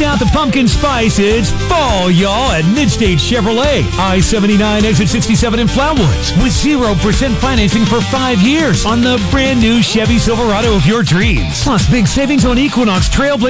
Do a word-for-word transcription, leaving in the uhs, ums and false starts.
Bust out the pumpkin spice. It's fall, y'all, at Midstate Chevrolet. I seventy-nine, exit sixty-seven in Flatwoods. With zero percent financing for five years on the brand new Chevy Silverado of your dreams. Plus, big savings on Equinox, Trailblazer,